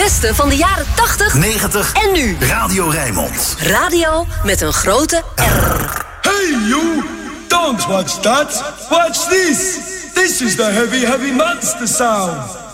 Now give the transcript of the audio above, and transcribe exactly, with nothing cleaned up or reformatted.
beste van de jaren tachtig, negentig en nu. Radio Rijnmond. Radio met een grote R. Hey you! Don't watch that! Watch this! This is the heavy, heavy monster sound!